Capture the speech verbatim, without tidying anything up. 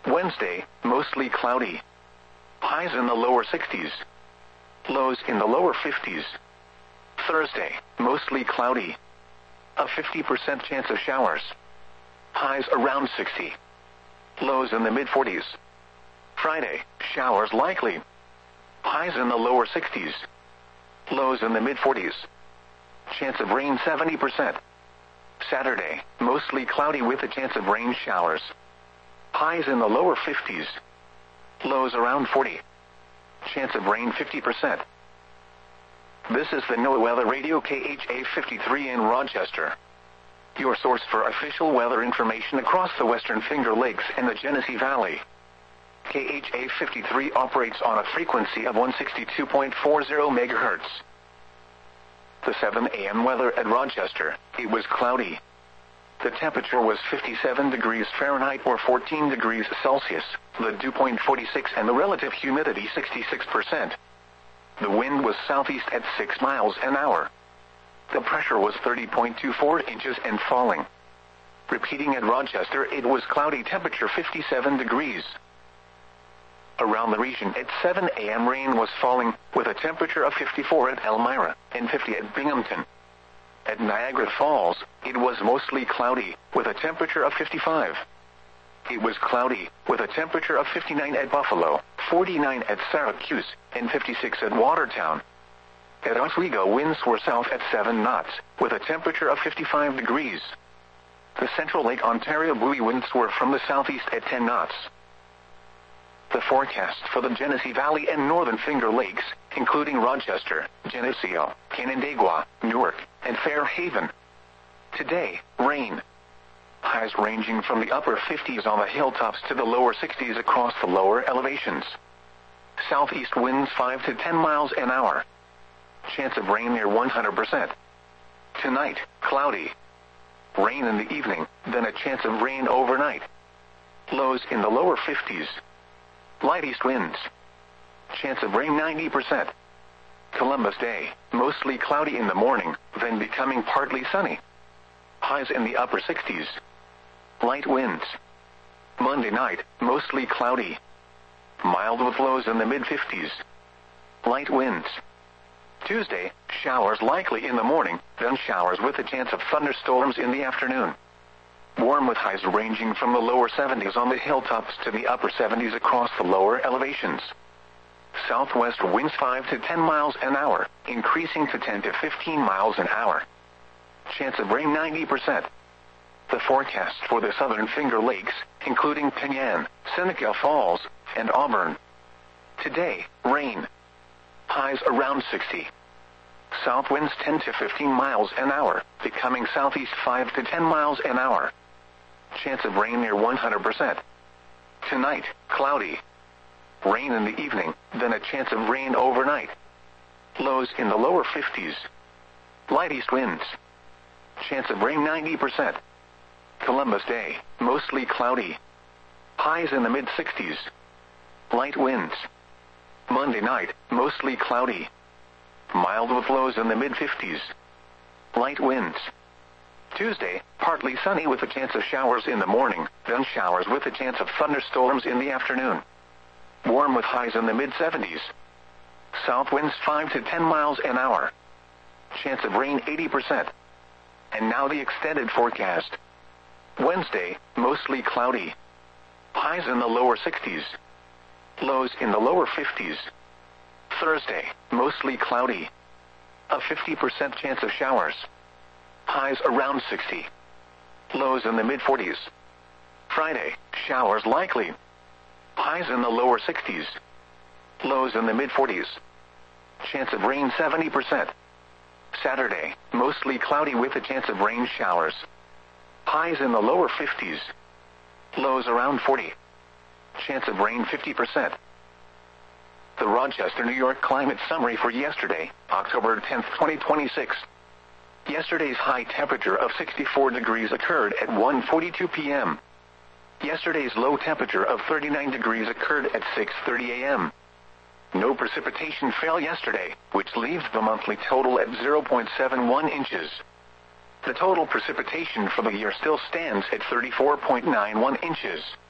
Wednesday, mostly cloudy. Highs in the lower sixties. Lows in the lower fifties. Thursday, mostly cloudy. A fifty percent chance of showers. Highs around sixty. Lows in the mid forties. Friday, showers likely. Highs in the lower sixties. Lows in the mid forties. Chance of rain seventy percent. Saturday, mostly cloudy with a chance of rain showers. Highs in the lower fifties. Lows around forty. Chance of rain fifty percent. This is the NOAA Weather Radio K H A fifty-three in Rochester. Your source for official weather information across the Western Finger Lakes and the Genesee Valley. K H A fifty-three operates on a frequency of one sixty-two point four zero megahertz. The seven a m weather at Rochester, it was cloudy. The temperature was fifty-seven degrees Fahrenheit or fourteen degrees Celsius, the dew point forty-six and the relative humidity sixty-six percent. The wind was southeast at six miles an hour. The pressure was thirty point two four inches and falling. Repeating at Rochester, it was cloudy, temperature fifty-seven degrees. Around the region at seven a m rain was falling, with a temperature of fifty-four at Elmira and fifty at Binghamton. At Niagara Falls, it was mostly cloudy, with a temperature of fifty-five. It was cloudy, with a temperature of fifty-nine at Buffalo, forty-nine at Syracuse, and fifty-six at Watertown. At Oswego, winds were south at seven knots, with a temperature of fifty-five degrees. The Central Lake Ontario buoy winds were from the southeast at ten knots. The forecast for the Genesee Valley and Northern Finger Lakes, including Rochester, Geneseo, Canandaigua, Newark, and Fairhaven. Today, rain. Highs ranging from the upper fifties on the hilltops to the lower sixties across the lower elevations. Southeast winds five to ten miles an hour. Chance of rain near one hundred percent. Tonight, cloudy. Rain in the evening, then a chance of rain overnight. Lows in the lower fifties. Light east winds. Chance of rain ninety percent. Columbus Day, mostly cloudy in the morning, then becoming partly sunny. Highs in the upper sixties. Light winds. Monday night, mostly cloudy. Mild with lows in the mid fifties. Light winds. Tuesday, showers likely in the morning, then showers with a chance of thunderstorms in the afternoon. Warm with highs ranging from the lower seventies on the hilltops to the upper seventies across the lower elevations. Southwest winds five to ten miles an hour, increasing to ten to fifteen miles an hour. Chance of rain ninety percent. The forecast for the Southern Finger Lakes, including Penyan, Seneca Falls, and Auburn. Today, rain. Highs around sixty. South winds ten to fifteen miles an hour, becoming southeast five to ten miles an hour. Chance of rain near one hundred percent. Tonight, cloudy. Rain in the evening, then a chance of rain overnight. Lows in the lower fifties. Light east winds. Chance of rain ninety percent. Columbus Day, mostly cloudy. Highs in the mid sixties. Light winds. Monday night, mostly cloudy. Mild with lows in the mid fifties. Light winds. Tuesday, partly sunny with a chance of showers in the morning, then showers with a chance of thunderstorms in the afternoon. Warm with highs in the mid seventies. South winds five to ten miles an hour. Chance of rain eighty percent. And now the extended forecast. Wednesday, mostly cloudy. Highs in the lower sixties. Lows in the lower fifties. Thursday, mostly cloudy. A fifty percent chance of showers. Highs around sixty. Lows in the mid forties. Friday, showers likely. Highs in the lower sixties. Lows in the mid forties. Chance of rain seventy percent. Saturday, mostly cloudy with a chance of rain showers. Highs in the lower fifties. Lows around forty. Chance of rain fifty percent. The Rochester, New York climate summary for yesterday, October tenth, twenty twenty-six. Yesterday's high temperature of sixty-four degrees occurred at one forty-two p m Yesterday's low temperature of thirty-nine degrees occurred at six thirty a m No precipitation fell yesterday, which leaves the monthly total at zero point seven one inches. The total precipitation for the year still stands at thirty-four point nine one inches.